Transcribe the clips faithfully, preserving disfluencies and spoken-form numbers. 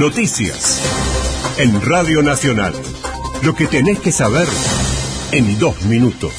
Noticias. En Radio Nacional. Lo que tenés que saber en dos minutos.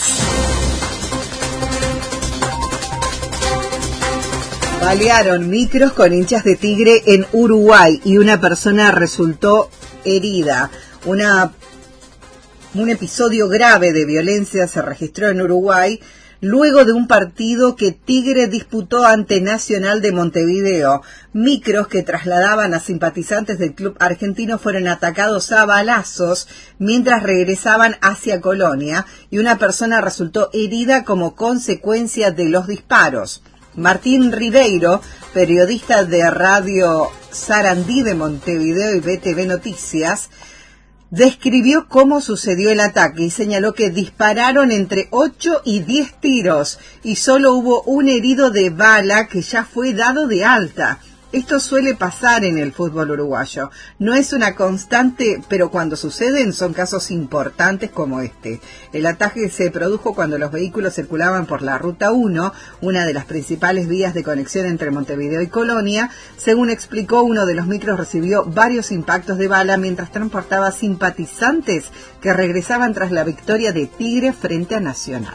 Balearon micros con hinchas de Tigre en Uruguay y una persona resultó herida. Una, un episodio grave de violencia se registró en Uruguay luego de un partido que Tigre disputó ante Nacional de Montevideo. Micros que trasladaban a simpatizantes del club argentino fueron atacados a balazos mientras regresaban hacia Colonia y una persona resultó herida como consecuencia de los disparos. Martín Ribeiro, periodista de Radio Sarandí de Montevideo y B T V Noticias, describió cómo sucedió el ataque y señaló que dispararon entre ocho y diez tiros y solo hubo un herido de bala que ya fue dado de alta. Esto suele pasar en el fútbol uruguayo. No es una constante, pero cuando suceden son casos importantes como este. El ataque se produjo cuando los vehículos circulaban por la Ruta uno, una de las principales vías de conexión entre Montevideo y Colonia. Según explicó, uno de los micros recibió varios impactos de bala mientras transportaba simpatizantes que regresaban tras la victoria de Tigre frente a Nacional.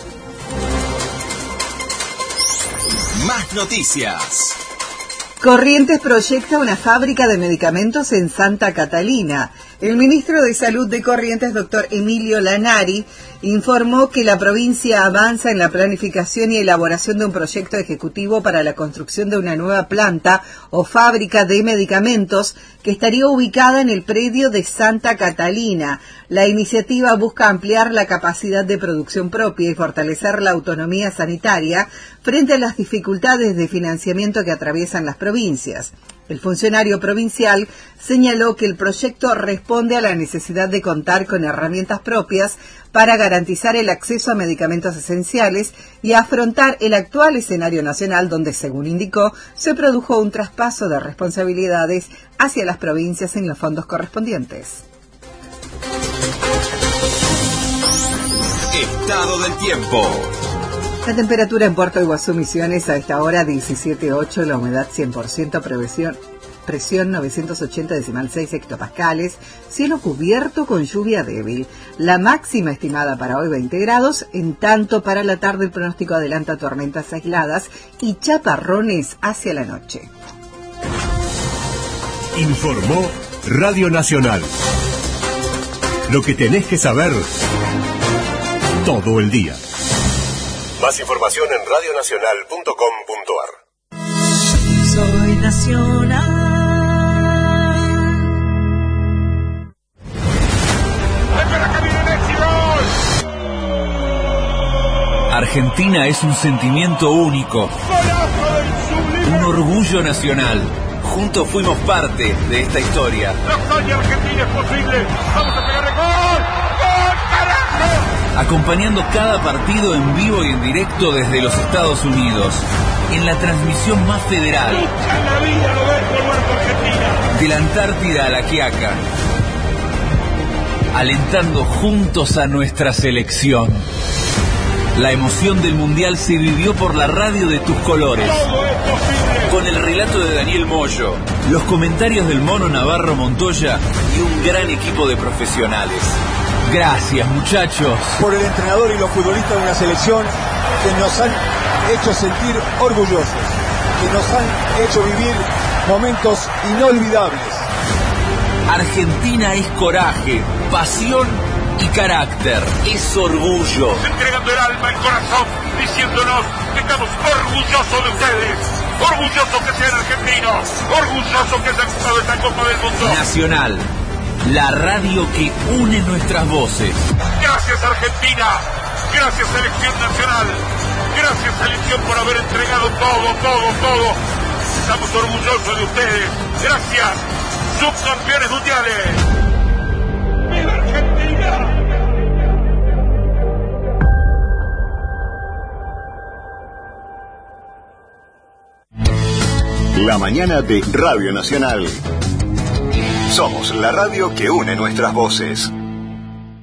Más noticias. Corrientes proyecta una fábrica de medicamentos en Santa Catalina. El ministro de Salud de Corrientes, doctor Emilio Lanari, informó que la provincia avanza en la planificación y elaboración de un proyecto ejecutivo para la construcción de una nueva planta o fábrica de medicamentos que estaría ubicada en el predio de Santa Catalina. La iniciativa busca ampliar la capacidad de producción propia y fortalecer la autonomía sanitaria frente a las dificultades de financiamiento que atraviesan las provincias. El funcionario provincial señaló que el proyecto responde a la necesidad de contar con herramientas propias para garantizar el acceso a medicamentos esenciales y afrontar el actual escenario nacional donde, según indicó, se produjo un traspaso de responsabilidades hacia las provincias en los fondos correspondientes. Estado del tiempo. La temperatura en Puerto Iguazú, Misiones, a esta hora diecisiete punto ocho, la humedad cien por ciento, presión, presión novecientos ochenta decimal seis hectopascales, cielo cubierto con lluvia débil. La máxima estimada para hoy veinte grados, en tanto para la tarde el pronóstico adelanta tormentas aisladas y chaparrones hacia la noche. Informó Radio Nacional. Lo que tenés que saber todo el día. Más información en radio nacional punto com punto a r. Soy nacional. ¡Espera que viene Messi! Argentina es un sentimiento único, un orgullo nacional. Juntos fuimos parte de esta historia. ¡La hazaña argentina es posible! ¡Vamos a pegarle gol! ¡Gol, carajo! Acompañando cada partido en vivo y en directo desde los Estados Unidos, en la transmisión más federal. ¡Nunca en la vida lo ves por Marco Argentina! De la Antártida a la Quiaca. Alentando juntos a nuestra selección. La emoción del Mundial se vivió por la radio de tus colores. ¡Todo es posible! Con el relato de Daniel Moyo, los comentarios del Mono Navarro Montoya y un gran equipo de profesionales. Gracias, muchachos. Por el entrenador y los futbolistas de una selección que nos han hecho sentir orgullosos, que nos han hecho vivir momentos inolvidables. Argentina es coraje, pasión y carácter. Es orgullo. Entregando el alma, el corazón, diciéndonos que estamos orgullosos de ustedes. Orgullosos que sean argentinos. Orgullosos que hayan jugado esta Copa del Mundo. Nacional. La radio que une nuestras voces. Gracias, Argentina. Gracias, Selección Nacional. Gracias, Selección, por haber entregado todo, todo, todo. Estamos orgullosos de ustedes. Gracias. Subcampeones mundiales. ¡Viva Argentina! La mañana de Radio Nacional. Somos la radio que une nuestras voces.